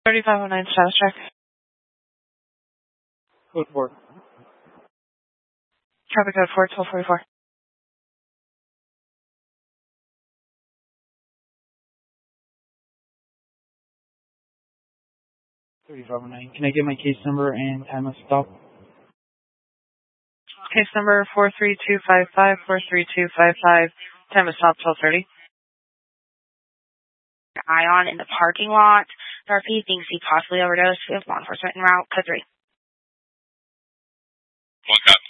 3509 status check. Code 4. Traffic code 41244. Can I get my case number and time of stop? Case number 43255, 43255. Time of stop 12:30. Ion in the parking lot. Northie thinks he possibly overdosed. We have law enforcement en route. Code 3. 1 cop.